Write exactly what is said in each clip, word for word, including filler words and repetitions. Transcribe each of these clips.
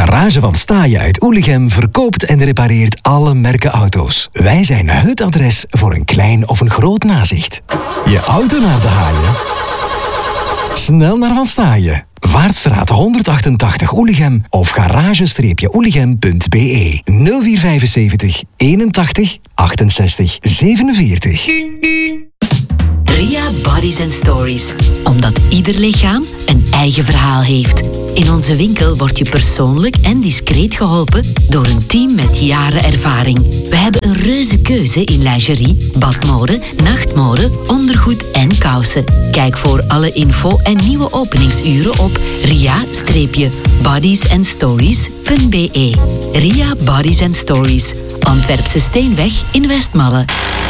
Garage van Staaien uit Oelichem verkoopt en repareert alle merken auto's. Wij zijn het adres voor een klein of een groot nazicht. Je auto naar de haaien? Snel naar Van Staaien. Vaartstraat honderdachtentachtig Oelichem of garage-oelichem punt b e nul vier vijfenzeventig eenentachtig achtenzestig zevenenveertig. Ria Bodies and Stories. Omdat ieder lichaam een eigen verhaal heeft. In onze winkel word je persoonlijk en discreet geholpen door een team met jaren ervaring. We hebben een reuze keuze in lingerie, badmode, nachtmode, ondergoed en kousen. Kijk voor alle info en nieuwe openingsuren op ria bodies and stories punt b e. Ria Bodies and Stories. Antwerpse Steenweg in Westmalle.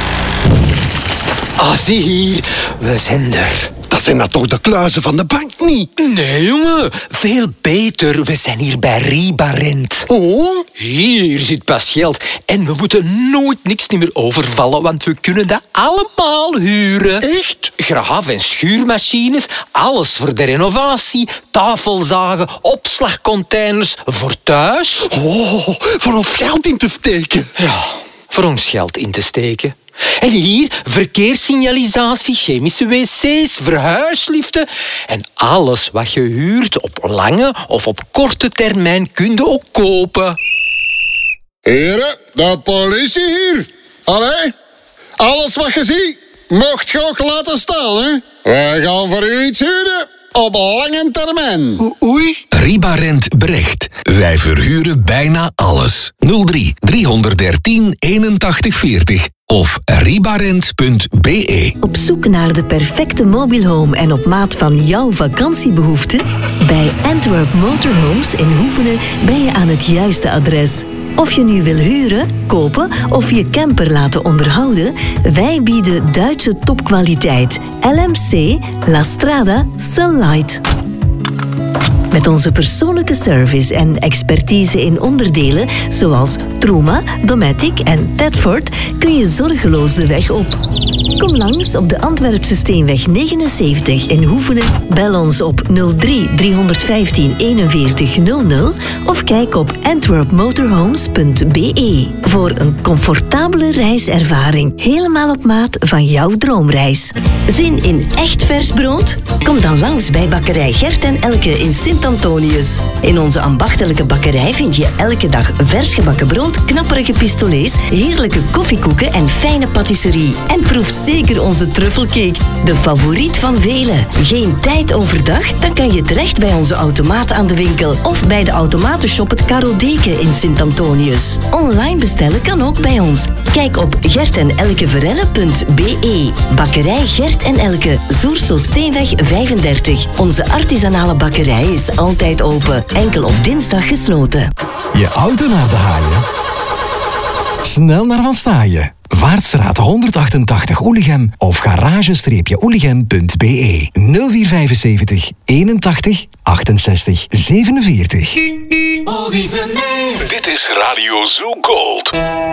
Ah, zie hier. We zijn er. Dat zijn dat toch de kluizen van de bank niet? Nee, jongen. Veel beter. We zijn hier bij Ribarent. Oh? Hier zit pas geld. En we moeten nooit niks meer overvallen, want we kunnen dat allemaal huren. Echt? Graaf- en schuurmachines, alles voor de renovatie, tafelzagen, opslagcontainers voor thuis. Oh, voor ons geld in te steken. Ja, voor ons geld in te steken. En hier verkeerssignalisatie, chemische wc's, verhuisliften. En alles wat je huurt op lange of op korte termijn kun je ook kopen. Heren, de politie hier. Allee, alles wat je ziet, mocht je ook laten staan, hè. Wij gaan voor u iets huren op lange termijn. O- oei. Ribarent Brecht. Wij verhuren bijna alles. nul drie driehonderddertien eenentachtig veertig of ribarent punt b e. Op zoek naar de perfecte mobile home en op maat van jouw vakantiebehoeften? Bij Antwerp Motorhomes in Hoevenen ben je aan het juiste adres. Of je nu wil huren, kopen of je camper laten onderhouden, wij bieden Duitse topkwaliteit. L M C La Strada Sunlight. Met onze persoonlijke service en expertise in onderdelen zoals Truma, Dometic en Tedford kun je zorgeloos de weg op. Kom langs op de Antwerpse Steenweg negenenzeventig in Hoevenen. Bel ons op nul drie driehonderdvijftien eenenveertig nul nul of kijk op antwerp motorhomes punt b e voor een comfortabele reiservaring helemaal op maat van jouw droomreis. Zin in echt vers brood? Kom dan langs bij bakkerij Gert en Elke in Sint-Antonius. In onze ambachtelijke bakkerij vind je elke dag vers gebakken brood, knapperige pistolets, heerlijke koffiekoeken en fijne patisserie. En proef zeker onze truffelcake, de favoriet van velen. Geen tijd overdag? Dan kan je terecht bij onze automaat aan de winkel of bij de automatenshop het Karodeke in Sint-Antonius. Online bestellen kan ook bij ons. Kijk op gert en elke verelle punt b e. Bakkerij Gert en Elke, Zoersel-Steenweg vijfendertig. Onze artisanale bakkerij is altijd open, enkel op dinsdag gesloten. Je auto naar de haaien? Snel naar Van Staaien. Vaartstraat honderdachtentachtig Oelichem of garage-oelichem punt b e nul vier vijfenzeventig eenentachtig achtenzestig zevenenveertig. Dit is Radio Zoo Gold.